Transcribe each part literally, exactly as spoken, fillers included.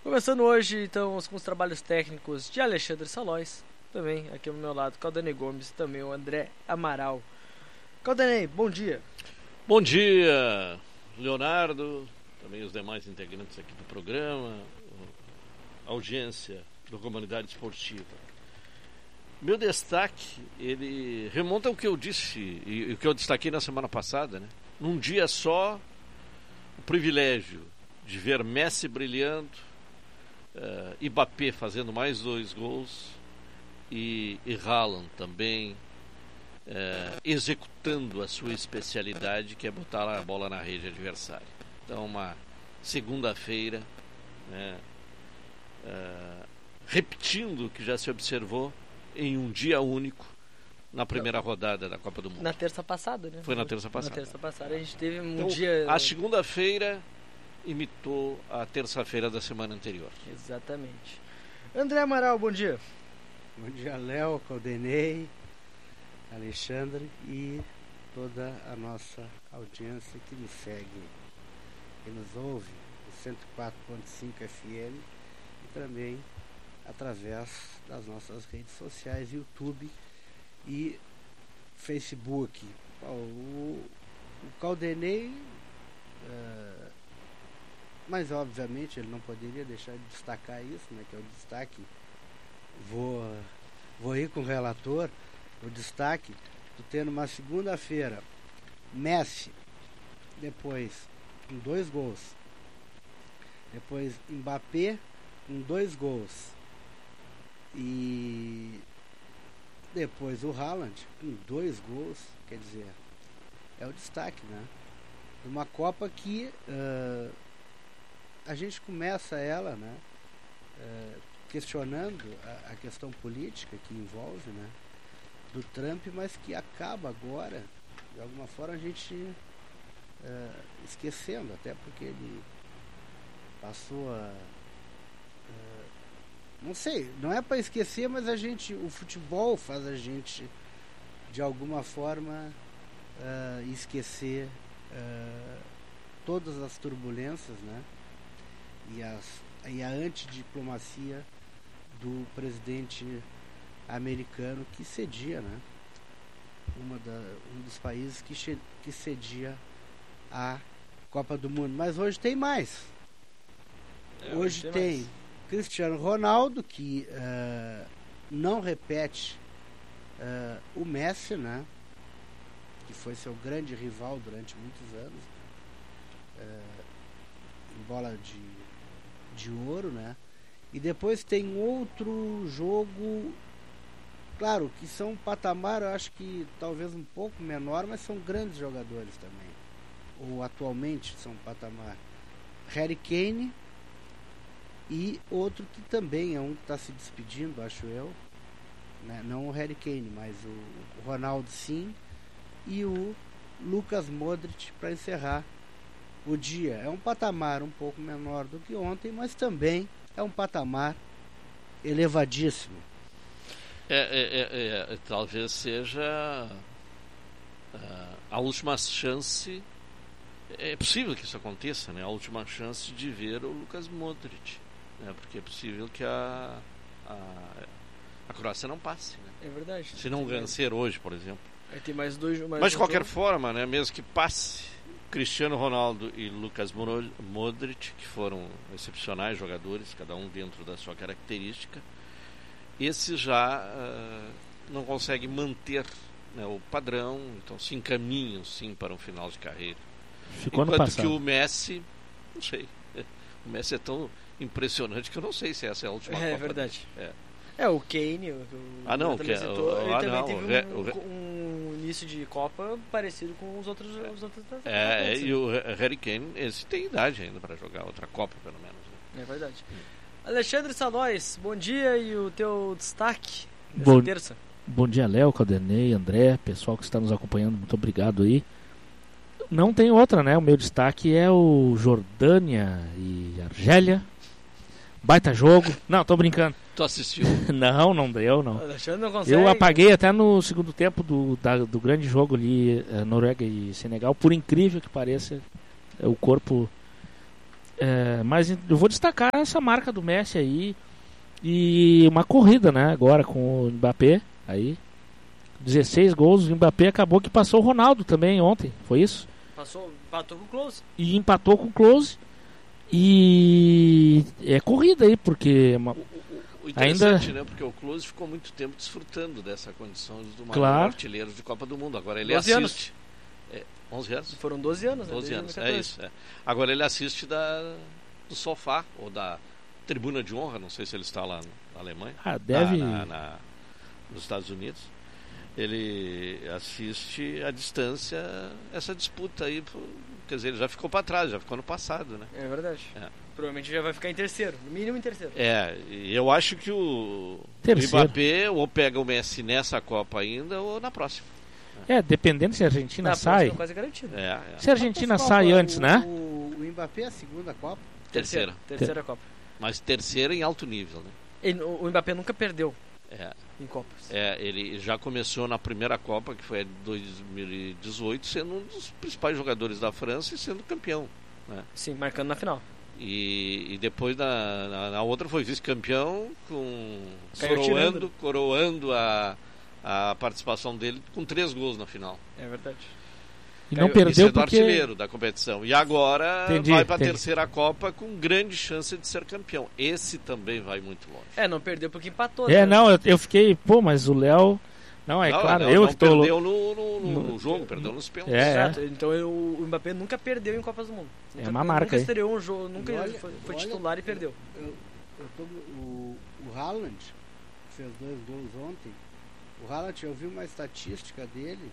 Começando hoje, então, com os trabalhos técnicos de Alexandre Salóis. Também aqui ao meu lado, Caldanei Gomes e também o André Amaral. Caldanei, bom dia. Bom dia, Leonardo, também os demais integrantes aqui do programa, a audiência da comunidade esportiva. Meu destaque, ele remonta ao que eu disse e, e o que eu destaquei na semana passada, né? Num dia só, o privilégio de ver Messi brilhando, uh, Mbappé fazendo mais dois gols e, e Haaland também uh, executando a sua especialidade, que é botar a bola na rede adversária. Então, uma segunda-feira, né, uh, repetindo o que já se observou em um dia único na primeira rodada da Copa do Mundo. Na terça passada, né? Foi na terça passada. Na terça passada a gente teve um então, dia... A segunda-feira imitou a terça-feira da semana anterior. Exatamente. André Amaral, bom dia. Bom dia, Léo, Caldanei, Alexandre e toda a nossa audiência que nos segue e nos ouve no cento e quatro ponto cinco F M e também através das nossas redes sociais, YouTube e Facebook. O, o Caldanei, uh, mas obviamente ele não poderia deixar de destacar isso, né, que é o destaque. Vou, vou ir com o relator. O destaque, tu tendo uma segunda-feira, Messi, depois com dois gols, depois Mbappé com dois gols, e depois o Haaland com dois gols, quer dizer, é o destaque, né? De uma Copa que uh, a gente começa ela, né, uh, questionando a, a questão política que envolve, né, do Trump, mas que acaba agora, de alguma forma, a gente uh, esquecendo, até porque ele passou a uh, não sei, não é para esquecer, mas a gente, o futebol faz a gente de alguma forma uh, esquecer uh, todas as turbulências, né, e, as, e a antidiplomacia do presidente americano que cedia, né, uma da, um dos países que, che, que cedia a Copa do Mundo. Mas hoje tem mais. É, hoje tem, tem mais. Cristiano Ronaldo, que uh, não repete uh, o Messi, né, que foi seu grande rival durante muitos anos, uh, em bola de, de ouro, né? E depois tem outro jogo, claro, que são um patamar, eu acho que talvez um pouco menor, mas são grandes jogadores também, ou atualmente são um patamar. Harry Kane e outro que também é um que está se despedindo, acho eu, né? Não o Harry Kane, mas o, o Ronaldo sim, e o Lucas Modric para encerrar o dia. É um patamar um pouco menor do que ontem, mas também é um patamar elevadíssimo. É, é, é, é, talvez seja uh, a última chance, é possível que isso aconteça, né? A última chance de ver o Lucas Modric, né? Porque é possível que a, a, a Croácia não passe, né? É verdade. Se não vencer hoje, por exemplo. Aí tem mais dois, mais Mas de um qualquer jogo. forma, né? Mesmo que passe, Cristiano Ronaldo e Lucas Modric, que foram excepcionais jogadores, cada um dentro da sua característica, esses já uh, não conseguem manter, né, o padrão, então se encaminham sim para um final de carreira. Ficou no Enquanto passado. que o Messi, não sei, o Messi é tão impressionante que eu não sei se essa é a última é, Copa. É verdade. É. É, o Kane, o, ah, não, também que, citou, o, ele ah, também não, teve o re, um, o re... um início de Copa parecido com os outros. Os outros é, e o Harry Kane, esse tem idade ainda para jogar outra Copa, pelo menos. Né? É verdade. Hum. Alexandre Salóis, bom dia e o teu destaque dessa bom, terça. Bom dia, Léo, Caldanei, André, pessoal que está nos acompanhando, muito obrigado aí. Não tem outra, né? O meu destaque é o Jordânia e Argélia. Baita jogo. Não, tô brincando. Tu assistiu? Não, não deu, não. Alexandre não consegue. Eu apaguei até no segundo tempo do, da, do grande jogo ali, uh, Noruega e Senegal. Por incrível que pareça, o corpo É, mas eu vou destacar essa marca do Messi aí. E uma corrida, né? Agora com o Mbappé. Aí. dezesseis gols. O Mbappé acabou que passou o Ronaldo também ontem. Foi isso? Passou, empatou com o Close. E empatou com o Close. E é corrida aí, porque uma... o, o interessante, ainda... né? Porque o Close ficou muito tempo desfrutando dessa condição do maior Claro. artilheiro de Copa do Mundo. Agora ele doze assiste. É, onze anos? Foram doze anos, né? doze Desde anos, dois mil e é quatorze. isso. É. Agora ele assiste da, do sofá, ou da tribuna de honra, não sei se ele está lá na Alemanha. Ah, deve... Na, na, na, nos Estados Unidos. Ele assiste à distância essa disputa aí, quer dizer, ele já ficou para trás, já ficou no passado, né? É verdade. É. Provavelmente já vai ficar em terceiro, no mínimo em terceiro. É, e eu acho que o, Terceiro. o Mbappé ou pega o Messi nessa Copa ainda ou na próxima. É, dependendo se a Argentina Na sai. próxima, quase garantido. É, é. Se a Argentina Quantas sai Copas? antes, o, né? O, o Mbappé é a segunda Copa. Terceira. Terceira Copa. Mas terceira em alto nível, né? Ele, o o Mbappé nunca perdeu É. em Copas. É, ele já começou na primeira Copa, que foi a de dois mil e dezoito, sendo um dos principais jogadores da França e sendo campeão, né? Sim, marcando na final. E, e depois na, na, na outra foi vice-campeão, com Caiu coroando, tirando. coroando a, a participação dele com três gols na final. É verdade. E não Caiu- perdeu Isso é do porque... artilheiro da competição. E agora Entendi, vai para a entendi. terceira Copa com grande chance de ser campeão. Esse também vai muito longe. É, não perdeu porque empatou. É, né? não, eu, eu fiquei... Pô, mas o Léo... Não, é não, claro, não, eu não que tô... perdeu no, no, no, no- no jogo, perdeu nos pênaltis. É. Exato. Então eu- o Mbappé nunca perdeu em Copas do Mundo. Nunca, uma marca Nunca aí. estreou um jogo, nunca E olha- foi, foi olha- titular e perdeu. Eu, eu tô, o, o Haaland, que fez dois gols ontem, o Haaland, eu vi uma estatística dele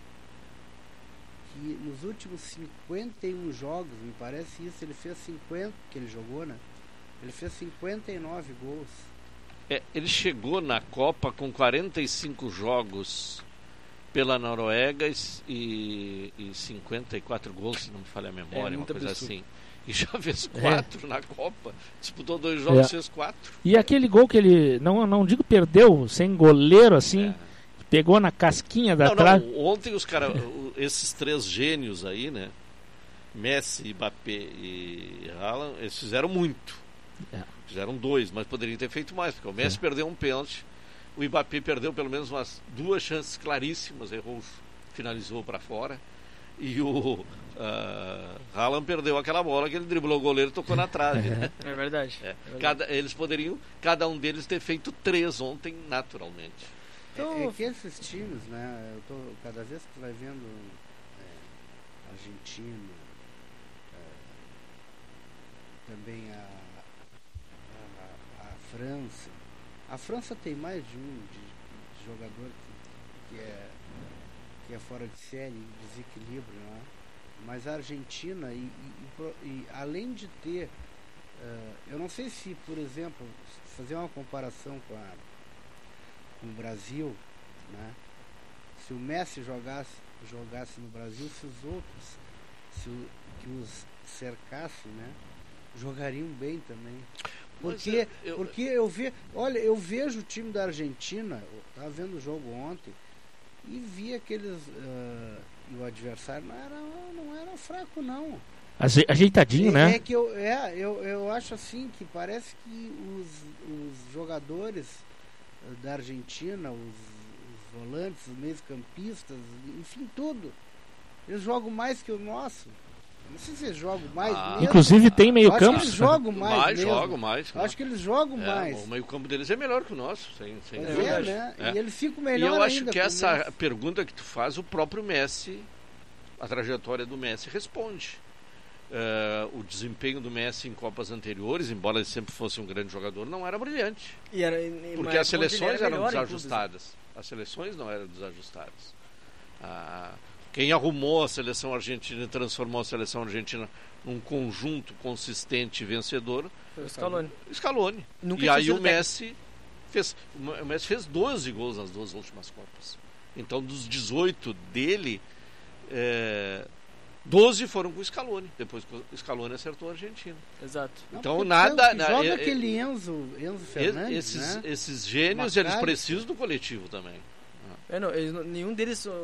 que nos últimos cinquenta e um jogos, me parece isso, ele fez cinquenta, que ele jogou, né? Ele fez cinquenta e nove gols. É, ele chegou na Copa com quarenta e cinco jogos pela Noruega e, e cinquenta e quatro gols, se não me falha a memória, uma muito coisa absurdo. assim. E já fez É. quatro na Copa. Disputou dois jogos, É. fez quatro. E aquele gol que ele... Não, não digo perdeu, sem goleiro, assim... É. Pegou na casquinha da Não, trave. não, ontem os caras, esses três gênios aí, né? Messi, Mbappé e Haaland, eles fizeram muito. É. Fizeram dois, mas poderiam ter feito mais, porque o Messi perdeu um pênalti, o Mbappé perdeu pelo menos umas duas chances claríssimas, errou, finalizou para fora, e o uh, Haaland perdeu aquela bola que ele driblou o goleiro e tocou na trave. Né? É verdade. É. É verdade. Cada, eles poderiam, cada um deles, ter feito três ontem naturalmente. Então, É, é que esses times, né? Eu tô, cada vez que tu vai vendo é, Argentina, é, também a, a, a França. A França tem mais de um de, de jogador que, que, é, que é fora de série, desequilíbrio, né? Mas a Argentina, e, e, e, pro- e além de ter, é, eu não sei se, por exemplo, fazer uma comparação com a com o Brasil, né? Se o Messi jogasse, jogasse no Brasil, se os outros, se o, que os cercassem, né? Jogariam bem também. Porque, Mas eu- eu- porque eu ve, olha, eu vejo o time da Argentina, eu tava vendo o jogo ontem e vi aqueles ah, e o adversário não era, não era fraco não. Aje- Ajeitadinho, é, né? É que eu, é, eu, eu acho assim que parece que os, os jogadores eh, da Argentina, os, os volantes, os meios-campistas, enfim, tudo, eles jogam mais que o nosso. Não sei se eles jogam mais Ah, mesmo. Inclusive tem Eu meio acho que campo. eles jogam mais, mais, mesmo. jogam mais. Eu acho que eles jogam É, mais. o meio-campo deles é melhor que o nosso, sem, sem Pois dúvida. é, verdade. né? É. E eles ficam E melhor eu acho ainda que com o essa Messi. pergunta que tu faz, o próprio Messi, a trajetória do Messi responde. Eh, o desempenho do Messi em Copas anteriores, embora ele sempre fosse um grande jogador, não era brilhante. E era, e- Porque uma as época onde ele seleções era eram melhor em clubes, né? desajustadas. As seleções não eram desajustadas. Ah, quem arrumou a seleção argentina e transformou a seleção argentina num conjunto consistente e vencedor, Foi o Scaloni. Scaloni. Nunca E tinha aí sido o Messi fez, o Messi fez doze gols nas duas últimas Copas. Então dos dezoito dele, é, doze foram com o Scaloni. Depois que o Scaloni acertou a Argentina. Exato. Não, então porque nada- que na- joga é- é- aquele Enzo, Enzo Fernandes, esses, né? esses gênios, Uma eles cara- precisam do coletivo também. É, não, eles não- nenhum deles. ó,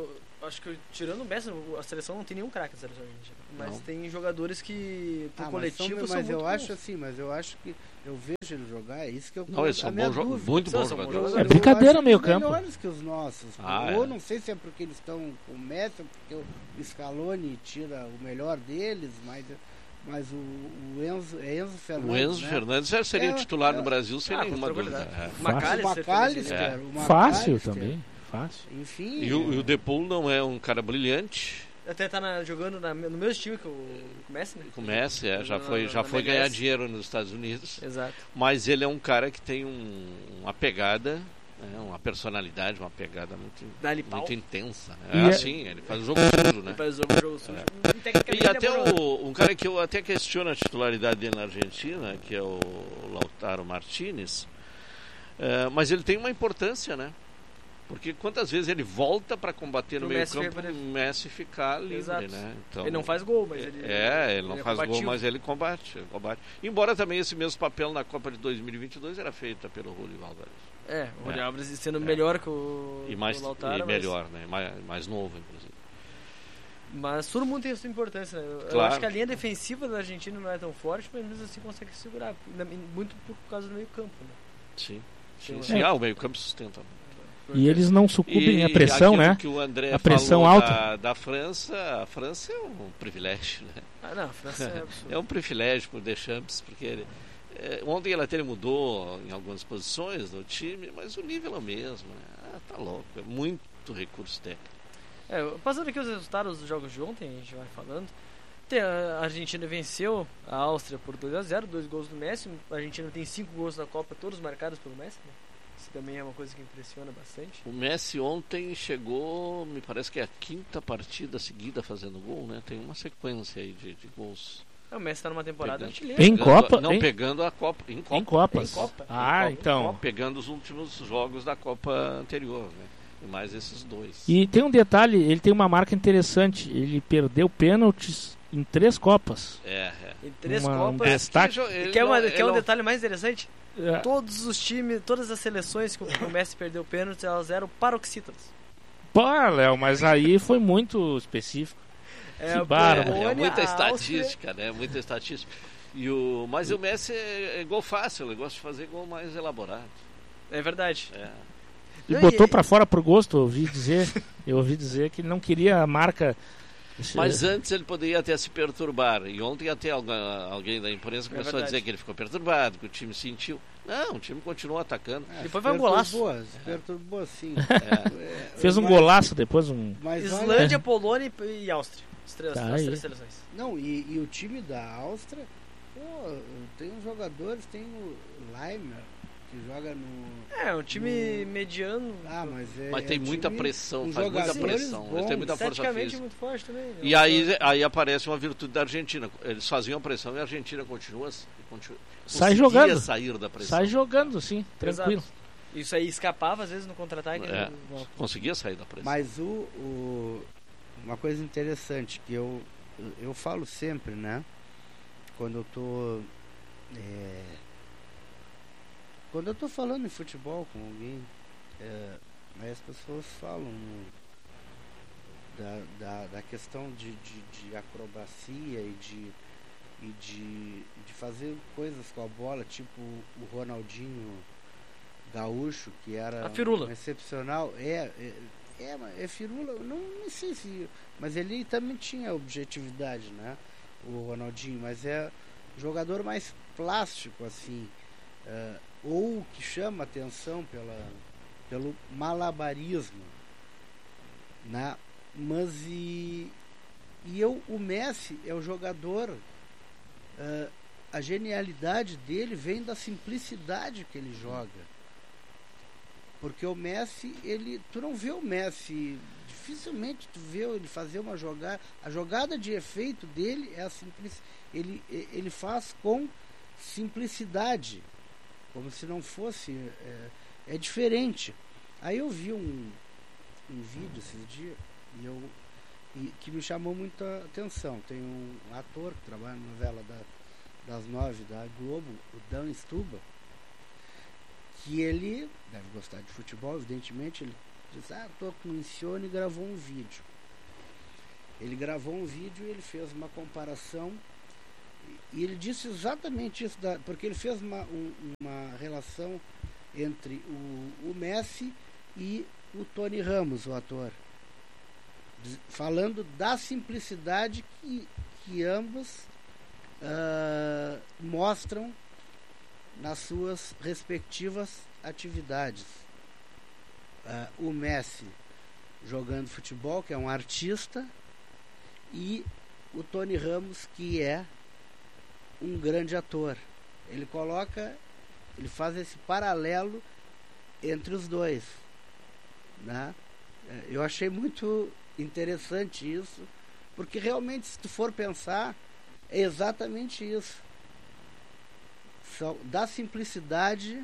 acho que tirando o Messi, a seleção não tem nenhum craque da seleção argentina. Mas Não. tem jogadores que pro Ah, mas coletivo são, são mas muito eu bons. acho assim, mas eu acho que eu vejo ele jogar, é isso que eu Não, eles são a minha bons, jo- dúvida. muito São- bons são bons jogadores. jogadores. É brincadeira Eu acho meio eles campo. melhores que os nossos. Ah, ou é. não sei se é porque eles estão com o Messi, ou porque o Scaloni tira o melhor deles, mas, mas o, o Enzo, é Enzo Fernandes. O Enzo né? Fernandes já seria É, titular é. no Brasil sem Ah, com nenhuma dúvida. tranquilidade. É. O McAllister, O McAllister, É. o Fácil McAllister. também. Fácil. Enfim. E o, é. e o Depol não é um cara brilhante. Até tá na- jogando na- no mesmo time que o Messi, né? O Messi é, já Na- foi, já na foi M L S. ganhar dinheiro nos Estados Unidos. Exato. Mas ele é um cara que tem um- uma pegada, né, uma personalidade, uma pegada muito, Dá-lhe pau. muito intensa. Né? E É é- assim, ele faz o jogo sujo, né? Ele faz o jogo, jogo sujo. E, tecnicamente, E ele até é bom jogador. o, um cara que eu até questiono a titularidade dele na Argentina, que é o Lautaro Martínez, é, mas ele tem uma importância, né? Porque quantas vezes ele volta para combater no Pro meio Messi campo ficar- e o Messi ficar livre, Exato. né? Então, Ele não faz gol, mas ele... É, ele não é faz gol, combativo. mas ele combate, ele combate. Embora também esse mesmo papel na Copa de dois mil e vinte e dois era feito pelo Julio Álvares. É, o Rony É. Alves sendo É. melhor que o, E mais o Lautaro. e mas- melhor, né? Mais, mais novo, inclusive. Mas todo mundo tem a sua importância, né? Eu Claro. acho que a linha defensiva da Argentina não é tão forte, mas mesmo assim consegue segurar. na- Muito por causa do meio campo, né? Sim. Sim, Tem sim. uma- Ah, o meio-campo sustenta. E eles não sucumbem à pressão, aquilo né? que o André A pressão falou alta. Da, da França, a França é um privilégio, né? Ah, não, a França é absurdo. É um privilégio pro Deschamps, porque ele, é, ontem ele até mudou em algumas posições do time, mas o nível é o mesmo, né? Ah, tá louco, é muito recurso técnico. É, passando aqui os resultados dos jogos de ontem, a gente vai falando. Tem, a Argentina venceu a Áustria por dois a zero, dois gols do Messi. A Argentina tem cinco gols na Copa, todos marcados pelo Messi, né? Isso também é uma coisa que impressiona bastante. O Messi ontem chegou, me parece que é a quinta partida seguida fazendo gol, né? Tem uma sequência aí de, de gols. É, o Messi tá numa temporada Pegando. artilheira. Em Pegando- Copa? Não, Em- pegando a Copa. Em Copa. Em Copas. Em Copa. Ah, Em Copa, então. Pegando os últimos jogos da Copa anterior, né? E mais esses dois. E tem um detalhe, ele tem uma marca interessante. Ele perdeu pênaltis em três Copas. É, é. Em três Uma- um Copas. destaque. Ele Quer, uma, não- quer ele um não- detalhe mais interessante? É, Todos os times, todas as seleções que o Messi perdeu pênaltis, elas eram paroxítonas. Pô, Léo, mas aí foi muito específico. É, Que a bárbaro. É Polônia, muita a Áustria- estatística, né? Muita estatística. E o, mas o Messi é, é gol fácil, ele gosta de fazer gol mais elaborado. É verdade. É. E Não, botou e- pra fora pro gosto, eu ouvi dizer. Eu ouvi dizer que ele não queria a marca. Mas antes ele poderia até se perturbar. E ontem até alguém, alguém da imprensa É começou a verdade. dizer que ele ficou perturbado, que o time sentiu. Não, o time continuou atacando. É, Depois vai um perturbou, golaço. Perturbou sim. É. É, Fez um mas- golaço depois, um. Mas olha, Islândia, Polônia e e Áustria. As três, Tá as aí. três seleções. não, e, e o time da Áustria, pô, tem uns jogadores, tem o Leimer, que joga no. É, um time No- mediano. Ah, mas é. Mas tem é um muita time pressão, com faz muita jogadores pressão. Eles bons. têm muita força Esteticamente física. muito forte também. E aí, aí aparece uma virtude da Argentina. Eles faziam a pressão e a Argentina continua. continua Sai conseguia jogando. sair da pressão. né? Sai jogando, sim, tranquilo. Exato. Isso aí escapava às vezes no contra-ataque. É. não- Conseguia sair da pressão. Mas o, o- uma coisa interessante que eu, eu, eu falo sempre, né? Quando eu tô. é, quando eu tô falando em futebol com alguém, é, aí as pessoas falam da, da, da questão de, de, de acrobacia e de, e de, de fazer coisas com a bola, tipo o Ronaldinho Gaúcho, que era A firula. um excepcional. É, é, é, mas é firula, não, não sei se. Mas ele também tinha objetividade, né? O Ronaldinho, mas é um jogador mais plástico, assim. é, ou que chama atenção pela, pelo malabarismo. Né? Mas e, e eu, o Messi é o jogador. é, a genialidade dele vem da simplicidade que ele joga. Porque o Messi, ele, tu não vê o Messi, dificilmente tu vê ele fazer uma jogada. A jogada de efeito dele é a simplicidade. Ele, ele faz com simplicidade, como se não fosse. É, é diferente. Aí eu vi um, um vídeo esses dias e eu, e, que me chamou muita atenção. Tem um ator que trabalha na novela da, das nove da Globo, o Dan Stuba, que ele deve gostar de futebol, evidentemente. Ele diz: ah, tô com o Insione e gravou um vídeo. Ele gravou um vídeo e ele fez uma comparação e ele disse exatamente isso, da, porque ele fez uma, um, uma relação entre o, o Messi e o Tony Ramos, o ator, falando da simplicidade que, que ambos uh, mostram nas suas respectivas atividades. Uh, o Messi jogando futebol, que é um artista, e o Tony Ramos, que é um grande ator. Ele coloca, ele faz esse paralelo entre os dois, né? Eu achei muito interessante isso, porque realmente, se tu for pensar, é exatamente isso. Só da simplicidade,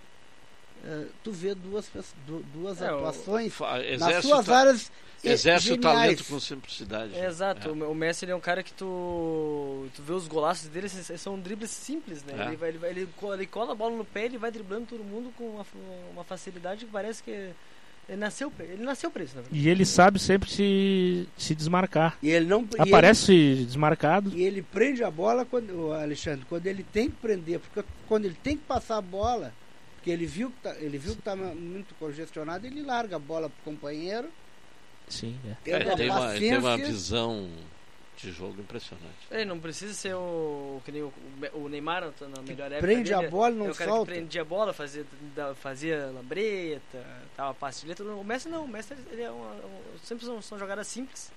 uh, tu vê duas, duas é, atuações o, nas suas áreas. Exerce o talento com simplicidade. É, exato, é. O Messi ele é um cara que tu, tu vê os golaços dele, são dribles simples, né? É. Ele, vai, ele, vai, ele, ele cola a bola no pé, ele vai driblando todo mundo com uma, uma facilidade que parece que ele nasceu, ele nasceu pra isso, na verdade. E ele sabe sempre se, se desmarcar. E ele não aparece ele, desmarcado. E ele prende a bola, quando, Alexandre, quando ele tem que prender, porque quando ele tem que passar a bola, porque ele viu que tá, ele viu que tá muito congestionado, ele larga a bola pro companheiro. Sim, é. É, ele, tem uma, ele tem uma visão de jogo impressionante. Ele não precisa ser o que nem o, o Neymar na melhor época prende dele, a bola, não é o cara solta. Que prendia a bola, fazia, fazia lambreta, tava passe de letra. O Messi não, o Messi ele é uma, um, sempre são, são jogadas simples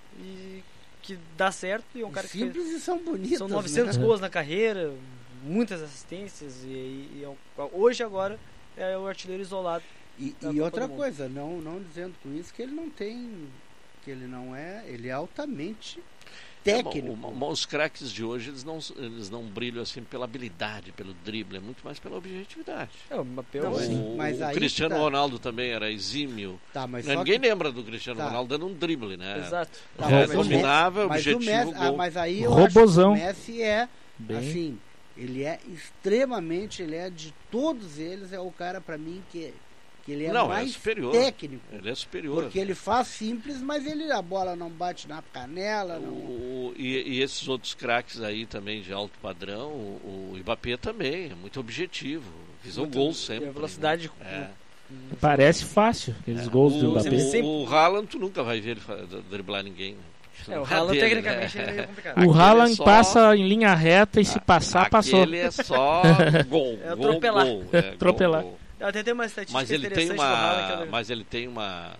e que dá certo, e é um cara simples que fez, e são bonitas. São novecentos né? gols na carreira, muitas assistências e, e, e é, hoje agora é o artilheiro isolado. E, e outra coisa, não, não dizendo com isso que ele não tem, que ele não é, ele é altamente técnico. É, bom, os craques de hoje, eles não, eles não brilham assim pela habilidade, pelo drible, é muito mais pela objetividade. É, o Mbappé, não, o, mas o aí Cristiano tá. Ronaldo também era exímio. Tá, mas não, ninguém que... lembra do Cristiano tá. Ronaldo dando um drible, né? Exato. Tá, é, mas dominava, mas objetivo, o Messi, gol. ah, mas aí eu Robozão. acho que o Messi é, Bem... assim, ele é extremamente, ele é de todos eles, é o cara pra mim que que ele é não, mais é superior. técnico. Ele é superior. Porque ele faz simples, mas ele, a bola não bate na canela. Não... O, e, e esses outros craques aí também de alto padrão, o, o Mbappé também, é muito objetivo. Visou gol sempre. E a velocidade... Né? É. Parece fácil, aqueles é. gols o, do Mbappé. O, o Haaland, tu nunca vai ver ele driblar ninguém. Né? É, o Haaland dele, tecnicamente né? é complicado. O Haaland é só... passa em linha reta e se passar, passou. Ele é só gol. É gol, atropelar. Gol, é, atropelar. Gol, gol. Até tem uma estatística mas ele tem uma, Haaland, mas ele tem uma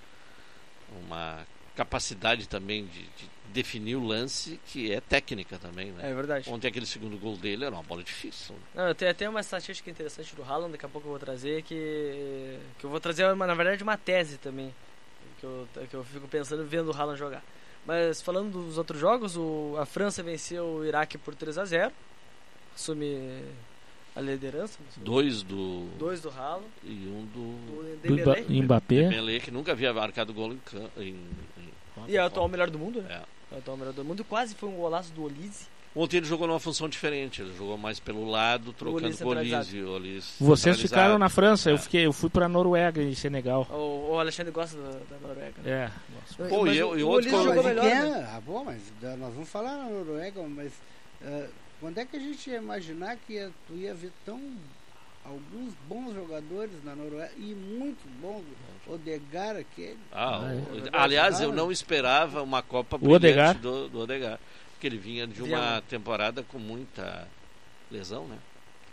uma capacidade também de, de definir o lance que é técnica também, né? É verdade. Ontem aquele segundo gol dele era uma bola difícil. Não, tem até uma estatística interessante do Haaland, daqui a pouco eu vou trazer que que eu vou trazer uma, na verdade uma tese também que eu que eu fico pensando vendo o Haaland jogar. Mas falando dos outros jogos, o, a França venceu o Iraque por três a zero, assume a liderança. Dois do... Dois do Haaland. E um do... Do Dembélé. Do Mbappé. Dembélé, que nunca havia marcado gol em... em, em... E é o atual melhor do mundo, né? É. É o atual melhor do mundo. Quase foi um golaço do Olise. Ontem ele jogou numa função diferente. Ele jogou mais pelo lado, trocando com o Olise. O Olise Vocês ficaram na França, é. eu, fiquei, eu fui pra Noruega e Senegal. O, o Alexandre gosta da, da Noruega. Né? É. Pô, e, eu, e o outro Olise jogou melhor. É, né? ah, bom, mas nós vamos falar na Noruega, mas uh, quando é que a gente ia imaginar que ia, tu ia ver tão... alguns bons jogadores na Noruega e muito bons. Odegaard aquele. Ah, ah, é. Aliás, eu não esperava uma Copa brilhante do, do Odegaard, porque ele vinha de uma temporada com muita lesão, né?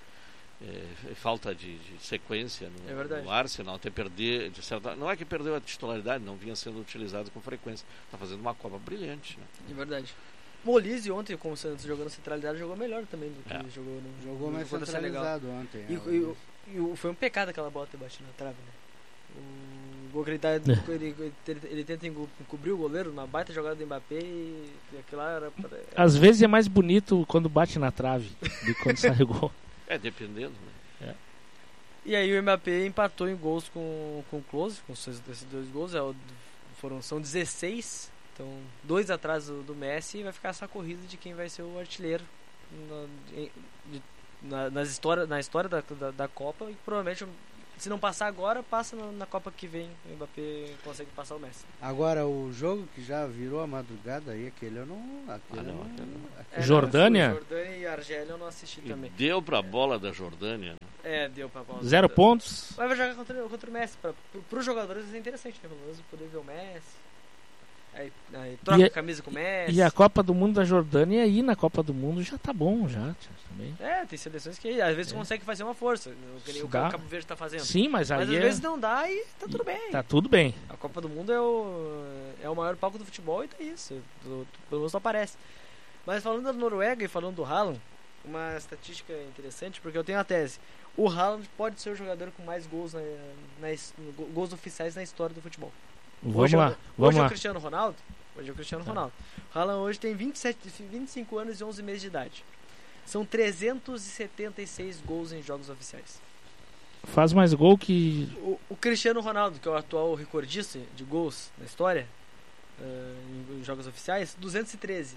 É, falta de, de sequência no, é no Arsenal, até perder de certa, não é que perdeu a titularidade, não vinha sendo utilizado com frequência. Está fazendo uma Copa brilhante, né? É verdade. O Olise ontem, como Santos jogando centralidade, jogou melhor também do que é. jogou no Jogou no mais centralizado ontem. E, é, e, e, e foi um pecado aquela bola ter batido na trave, né? O gol que ele, tá, ele, ele, ele, ele tenta encobrir o goleiro na baita jogada do Mbappé e, e aquilo lá era, era... Às vezes é mais bonito quando bate na trave do que quando sai o gol. É, dependendo, né? É. E aí o Mbappé empatou em gols com, com o Klose, com esses dois gols, é, foram, são dezesseis. Então, dois atrás do, do Messi, e vai ficar essa corrida de quem vai ser o artilheiro na, de, na, nas história, na história da, da, da Copa, e provavelmente se não passar agora, passa na, na Copa que vem. O Mbappé consegue passar o Messi. Agora, o jogo que já virou a madrugada aí, aquele eu não... Aquele Ah, não, eu não, aquele não. aquele É, Jordânia? não, Jordânia e Argélia eu não assisti E também. deu pra bola da Jordânia. É, deu pra bola. Zero pontos. Mas vai jogar contra, contra o Messi. Pra, pro, pros jogadores é interessante, né? Pelo menos poder ver o Messi. Aí, aí troca E a- a camisa com o Messi. E a Copa do Mundo da Jordânia aí na Copa do Mundo já tá bom, já. Também. É, tem seleções que às vezes É. consegue fazer uma força. Que nem o Dá. Cabo Verde tá fazendo. Sim, mas aí Mas às é... vezes não dá e tá tudo bem. Tá tudo bem. A Copa do Mundo é o, é o maior palco do futebol e tá isso. Do- do- Pelo menos não aparece. Mas falando da Noruega e falando do Haaland, uma estatística interessante, porque eu tenho a tese. O Haaland pode ser o jogador com mais gols, na, na his- go- gols oficiais na história do futebol. Vamos Hoje é o- lá, Hoje vamos é o lá. Cristiano Ronaldo. Hoje é o Cristiano Tá. Ronaldo. O Haaland hoje tem vinte e sete, vinte e cinco anos e onze meses de idade. São trezentos e setenta e seis gols em jogos oficiais. Faz mais gol que... O, o Cristiano Ronaldo, que é o atual recordista de gols na história, eh, em, em jogos oficiais, duzentos e treze.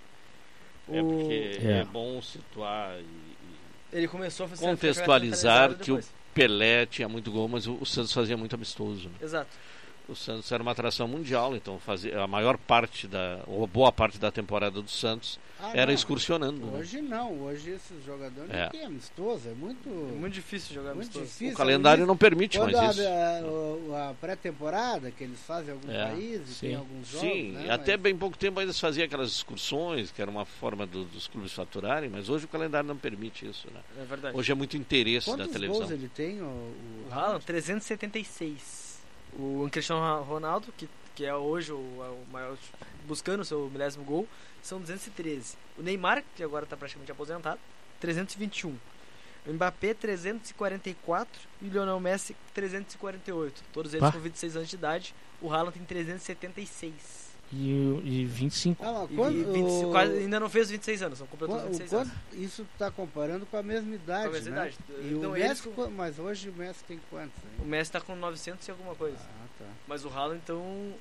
É O- porque É. é, bom situar e, e Ele começou a fazer contextualizar que o depois. Pelé tinha muito gol, mas o, o Santos fazia muito amistoso. Né? Exato. O Santos era uma atração mundial, então fazia a maior parte da, ou boa parte da temporada do Santos Ah, era não. excursionando. né? Hoje não, hoje esses jogadores É. não tem amistoso, é muito, É muito difícil jogar muito amistoso. difícil. O calendário não permite Quando mais isso. a, a- a pré-temporada que eles fazem em alguns É, países, sim. tem alguns jogos, Sim, né, até mas bem pouco tempo ainda se fazia aquelas excursões, que era uma forma do- dos clubes faturarem, mas hoje o calendário não permite isso. Né? É verdade. Hoje é muito interesse da quantos televisão. gols ele tem, o, o O Haaland, trezentos e setenta e seis. O Cristiano Ronaldo, que, que é hoje o, o maior, buscando o seu milésimo gol, são duzentos e treze. O Neymar, que agora está praticamente aposentado, trezentos e vinte e um. O Mbappé, trezentos e quarenta e quatro. E o Lionel Messi, trezentos e quarenta e oito. Todos eles Pá. com vinte e seis anos de idade. O Haaland tem trezentos e setenta e seis. E, e vinte e cinco. Ah, mas E, quando- e vinte, o- quase, ainda não fez vinte e seis anos, só completou Qua- vinte e o seis quanto- anos. isso está comparando com a mesma idade, Com a mesma né? idade. E Não, o eles Messi, com- qu- mas hoje o Messi tem quantos? O Hein? Messi está com novecentos e alguma coisa. Ah, tá. Mas o Haaland, então,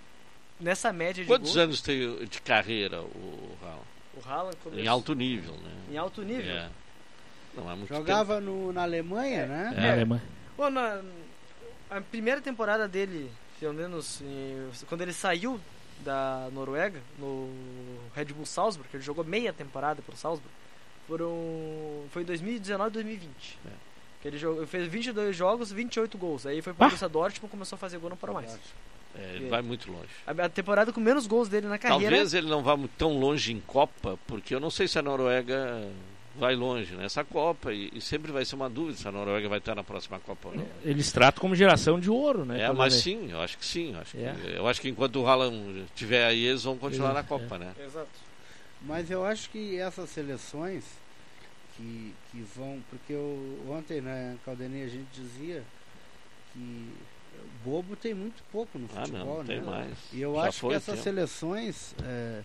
nessa média de Quantos gols, anos tem de carreira o Haaland? o Haaland começou Em alto nível, né? em alto nível. É. Não é muito Jogava no, na Alemanha, É. né? É, Alemanha. Pô, na a primeira temporada dele, pelo menos em- quando ele saiu da Noruega, no Red Bull Salzburg, que ele jogou meia temporada pelo Salzburg, foram foi em dois mil e dezenove e dois mil e vinte. É. Que ele jogou, fez vinte e dois jogos, vinte e oito gols. Aí foi pro Ah! Borussia Dortmund, começou a fazer gol, não parou mais. É, ele vai muito longe. A, a temporada com menos gols dele na carreira. Talvez ele não vá mu- tão longe em Copa, porque eu não sei se a Noruega vai longe nessa Copa e, e sempre vai ser uma dúvida se a Noruega vai estar na próxima Copa ou não. Eles tratam como geração de ouro, né? É, Quando mas ele- sim, eu acho que sim. Eu acho, É. que, eu acho que enquanto o Haaland estiver aí, eles vão continuar É, na Copa, né? Exato. Mas eu acho que essas seleções que, que vão. Porque eu, ontem na Caldenei a gente dizia que bobo tem muito pouco no Ah, futebol, não, tem né? mais. E eu Já acho foi que o essas tempo. seleções é,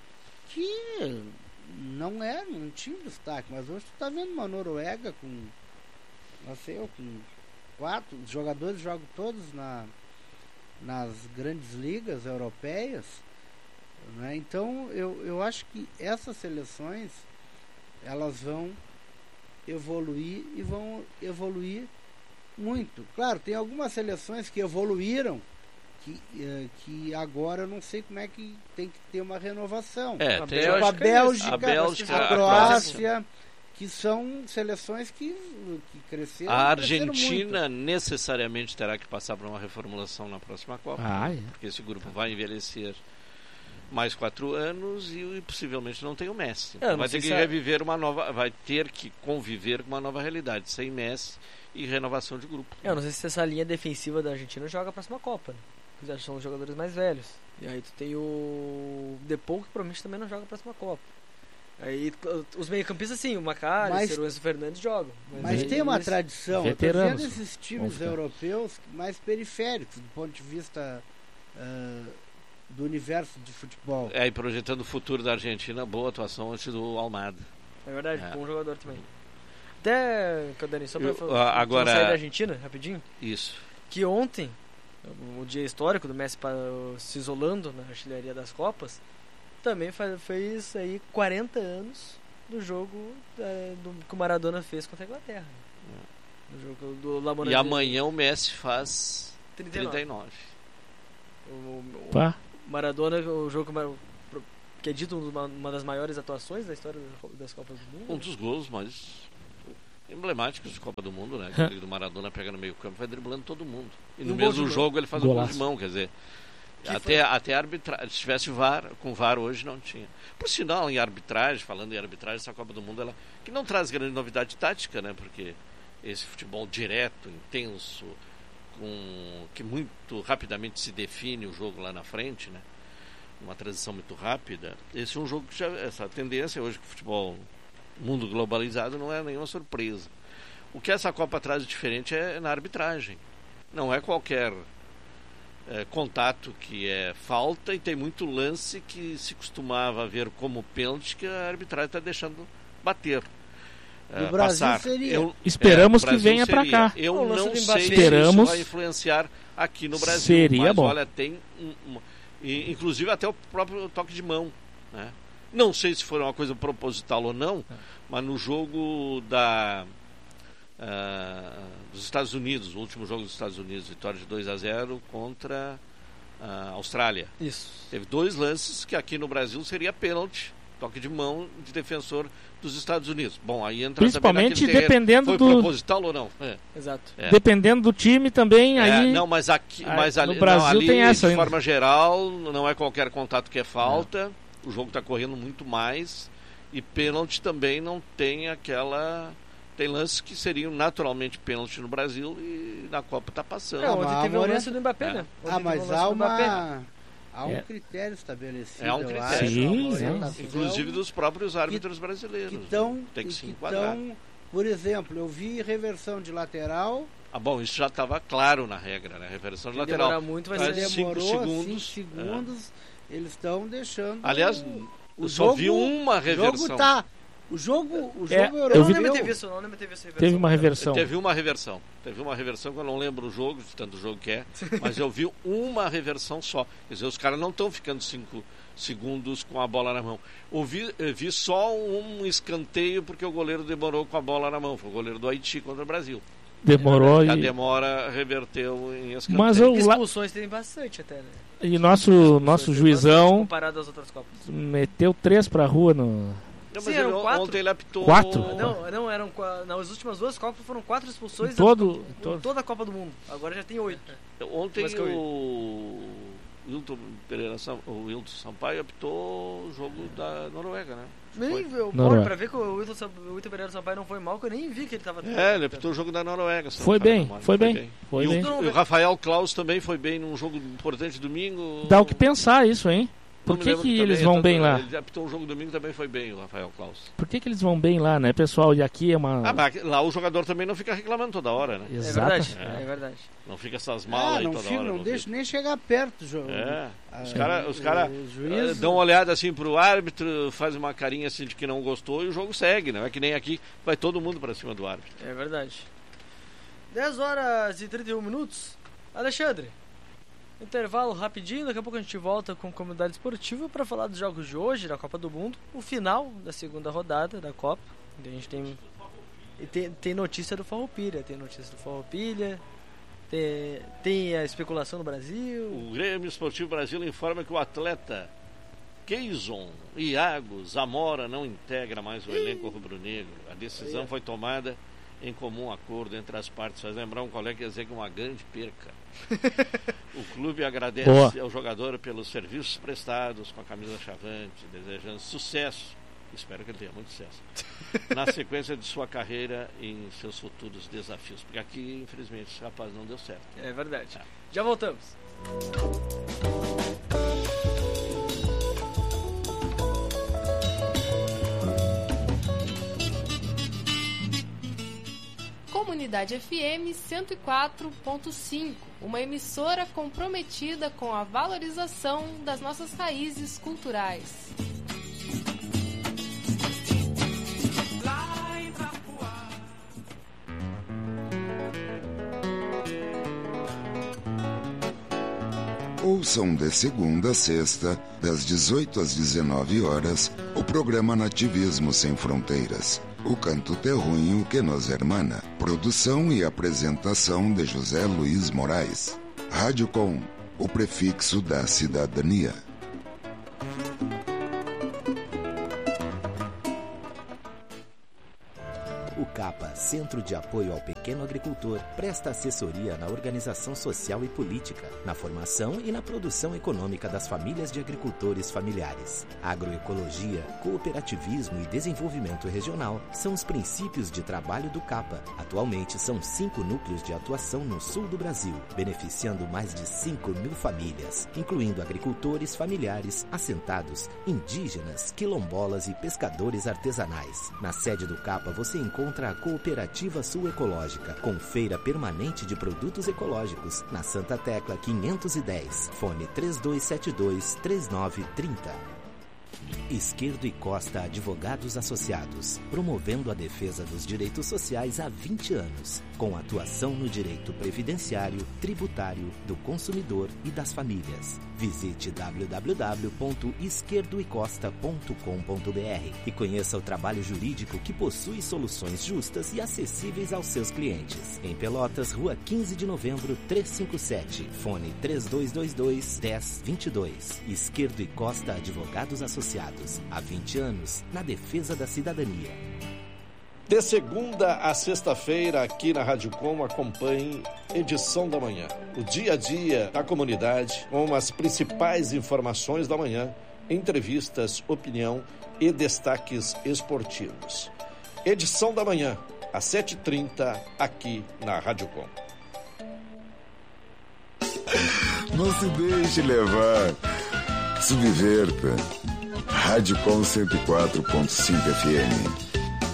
que não é, não tinha destaque, mas hoje tu tá vendo uma Noruega com, não sei eu, com quatro os jogadores jogam todos na, nas grandes ligas europeias, né? Então eu, eu acho que essas seleções elas vão evoluir e vão evoluir muito. Claro, tem algumas seleções que evoluíram que, eh, que agora eu não sei como é que tem que ter uma renovação. É, A tem Tipo a Bélgica, Bélgica, a Bélgica, a a Croácia, que são seleções que, que cresceram. A cresceram Argentina necessariamente terá que passar por uma reformulação na próxima Copa, Ah, é. porque esse grupo vai envelhecer mais quatro anos e, e possivelmente não tem o Messi. É, não vai sei ter que se a- reviver uma nova, vai ter que conviver com uma nova realidade, sem Messi e renovação de grupo. Eu não sei se essa linha defensiva da Argentina joga a próxima Copa, né? Porque já são os jogadores mais velhos. E aí tu tem o Depou, que provavelmente também não joga a próxima Copa. Aí os meio-campistas sim, o Macalester, Mas- o Enzo Fernandes jogam. Mas Ve- tem uma eles- tradição. Eu tô veteranos. vendo esses times Vamos ficar. europeus mais periféricos do ponto de vista ah, do universo de futebol. É, e projetando o futuro da Argentina, boa atuação antes do Almada. É verdade, É. bom jogador também. Até, Cadani, só pra Eu- falar, ah, agora- sair da Argentina, rapidinho, Isso. que ontem, o dia histórico do Messi pa- se isolando na artilharia das Copas, também fa- fez aí quarenta anos do jogo eh, do, que o Maradona fez contra a Inglaterra. No jogo do La Morandinha. E amanhã o Messi faz trinta e nove. trinta e nove. O, o Pá. Maradona, o jogo que é dito uma, uma das maiores atuações da história das Copas do Mundo. Um dos gols mais emblemáticos de Copa do Mundo, né? Aquele do Maradona pega no meio campo, vai driblando todo mundo. E no Um gol mesmo de jogo ele faz um gol Golaço. de mão, quer dizer, Que até, foi- até arbitragem, se tivesse V A R, com V A R hoje não tinha. Por sinal, em arbitragem, falando em arbitragem, essa Copa do Mundo, ela, que não traz grande novidade tática, né? Porque esse futebol direto, intenso, com, que muito rapidamente se define o jogo lá na frente, né? Uma transição muito rápida. Esse é um jogo que já, essa tendência hoje que o futebol, mundo globalizado, não é nenhuma surpresa. O que essa Copa traz de diferente é na arbitragem. Não é qualquer é, contato que é falta, e tem muito lance que se costumava ver como pênalti que a arbitragem está deixando bater. No é, Brasil passar. seria. Eu, Esperamos é, no que Brasil venha pra seria. cá. Eu O lance não do sei Mbappé. se Esperamos. isso vai influenciar aqui no Brasil. Seria mas bom. olha, tem um, um, e, inclusive até o próprio toque de mão, né? Não sei se foi uma coisa proposital ou não, mas no jogo da ah, dos Estados Unidos, o último jogo dos Estados Unidos, vitória de dois a zero contra a Austrália. Isso. Teve dois lances que aqui no Brasil seria pênalti, toque de mão de defensor dos Estados Unidos. Bom, aí entra Principalmente também naquele terreno, dependendo foi do- proposital ou não? É. Exato. É. Dependendo do time também, É, aí. não, mas aqui, aí mas no ali, não, Brasil ali, tem essa de ainda. forma geral, não é qualquer contato que é falta. O jogo está correndo muito mais, e pênalti também não tem aquela. Tem lances que seriam naturalmente pênalti no Brasil e na Copa está passando. É, Não, ontem mas teve um Amor é- lance do Mbappé, É. né? Ontem Ah, teve um mas lance há do Mbappé. uma. Há um É. critério estabelecido. É um eu critério. acho, Sim, a sim. orientação Inclusive dos próprios árbitros brasileiros. que né? estão, Tem que se que enquadrar. tão, por exemplo, eu vi reversão de lateral, Ah, bom, isso já estava claro na regra, né? Reversão de Se lateral. demorar muito, vai Mas ser... cinco demorou segundos. cinco segundos, eles estão deixando. Aliás, o, eu só vi uma O reversão. jogo tá. O jogo, o É, jogo eu Eu europeu. não lembro de ter visto, não lembro de ter visto essa Teve reversão. uma reversão. Teve uma reversão. Teve uma reversão que eu não lembro o jogo, de tanto jogo que é, mas eu vi uma reversão só. Quer dizer, os caras não estão ficando cinco segundos com a bola na mão. Eu vi, eu vi só um escanteio porque o goleiro demorou com a bola na mão. Foi o goleiro do Haiti contra o Brasil. Demorou E a e. demora reverteu em escanteio. Mas eu- lá- Expulsões tem bastante até, né? E nosso, nosso Expulsões tem bastante juizão comparado às outras Copas. meteu três pra rua no. Não, Sim, mas eram ele- quatro. ontem ele apitou... Quatro? Não, não, eram qua- nas últimas duas Copas foram quatro expulsões Em todo- das- em em todo- toda a Copa do Mundo. Agora já tem oito. Ontem Mas que eu vi. o Wilton Pereira Sam- o Wilton Sampaio apitou o jogo da Noruega, né? Nem Foi. vi, eu, Noruega. pra ver que o Wilton, Sam- o Wilton Pereira Sampaio não foi mal, que eu nem vi que ele tava... É, ele apitou o jogo da Noruega. se não Foi me falha a bem, memória. foi bem, foi e bem. O, e o Rafael Klaus também foi bem num jogo importante domingo. Dá o que pensar isso, hein? Não Por me que, lembro que também, eles vão tanto- bem lá? Ele apitou um jogo domingo também foi bem, o Rafael Klaus. Por que, que eles vão bem lá, né, pessoal? E aqui é uma. Ah, mas lá o jogador também não fica reclamando toda hora, né? É Exata. verdade, É. é verdade. Não fica essas malas Ah, aí não, toda fica, hora. não não deixa nem chegar perto, jogo. É. Ah, Os caras os cara, o eh, juiz- dão uma olhada assim pro árbitro, faz uma carinha assim de que não gostou e o jogo segue, não é que nem aqui vai todo mundo pra cima do árbitro. É verdade. dez horas e trinta e um minutos. Alexandre, intervalo rapidinho, daqui a pouco a gente volta com comunidade esportiva para falar dos jogos de hoje, da Copa do Mundo, o final da segunda rodada da Copa. A gente tem, e tem, tem notícia do Farroupilha, tem notícia do Farroupilha, tem, tem a especulação no Brasil. O Grêmio Esportivo Brasil informa que o atleta Keison Iago Zamora não integra mais o elenco rubro-negro. A decisão foi tomada em comum acordo entre as partes. Faz lembrar um colega que ia dizer que é uma grande perca. O clube agradece Boa. ao jogador pelos serviços prestados com a camisa chavante, desejando sucesso. Espero que ele tenha muito sucesso na sequência de sua carreira e em seus futuros desafios. Porque aqui, infelizmente, esse rapaz não deu certo. É verdade. Já voltamos. Comunidade F M cento e quatro ponto cinco, uma emissora comprometida com a valorização das nossas raízes culturais. Ouçam de segunda a sexta, das dezoito às dezenove horas, o programa Nativismo Sem Fronteiras, o canto terruinho que nos hermana. Produção e apresentação de José Luiz Moraes. Rádio Com, o prefixo da cidadania. O CAPA, Centro de Apoio ao Pequeno Agricultor, presta assessoria na organização social e política, na formação e na produção econômica das famílias de agricultores familiares. Agroecologia, cooperativismo e desenvolvimento regional são os princípios de trabalho do CAPA. Atualmente são cinco núcleos de atuação no sul do Brasil, beneficiando mais de cinco mil famílias, incluindo agricultores familiares, assentados, indígenas, quilombolas e pescadores artesanais. Na sede do CAPA você encontra Contra a Cooperativa Sul Ecológica, com feira permanente de produtos ecológicos, na Santa Tecla quinhentos e dez, fone três dois sete dois, três nove três zero. Esquerdo e Costa Advogados Associados, promovendo a defesa dos direitos sociais há vinte anos, com atuação no direito previdenciário, tributário, do consumidor e das famílias. Visite w w w ponto esquerdo e costa ponto com ponto b r e conheça o trabalho jurídico que possui soluções justas e acessíveis aos seus clientes. Em Pelotas, Rua quinze de novembro, trezentos e cinquenta e sete, fone três dois dois dois, um zero dois dois. Esquerdo e Costa Advogados Associados, há vinte anos, na defesa da cidadania. De segunda a sexta-feira, aqui na Rádio Com, acompanhe edição da manhã. O dia a dia da comunidade, com as principais informações da manhã, entrevistas, opinião e destaques esportivos. Edição da manhã, às sete e trinta, aqui na Rádio Com. Não se deixe levar. Subverta. Rádio Com cento e quatro ponto cinco F M.